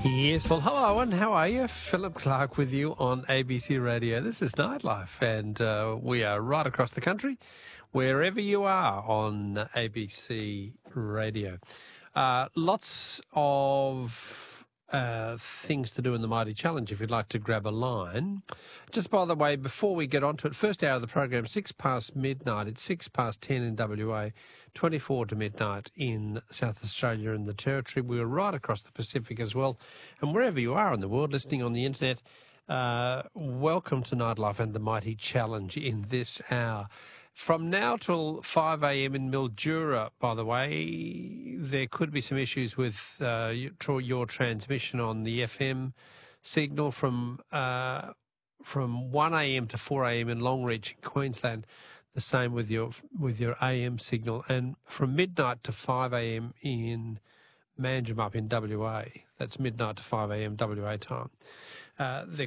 Yes, well, hello, and how are you? Philip Clark with you on ABC Radio. This is Nightlife, and we are right across the country, wherever you are on ABC Radio. Lots of things to do in the Mighty Challenge if you'd like to grab a line. Just by the way, before we get on to it, first hour of the program, 6 past midnight. It's 6 past 10 in WA, 24 to midnight in South Australia and the Territory. We're right across the Pacific as well. And wherever you are in the world, listening on the internet, welcome to Nightlife and the Mighty Challenge in this hour. From now till 5 a.m. in Mildura, by the way, there could be some issues with your transmission on the FM signal from 1 a.m. to 4 a.m. in Longreach, Queensland. The same with your AM signal, and from midnight to 5 a.m. in Manjimup in WA. That's midnight to 5 a.m. WA time. There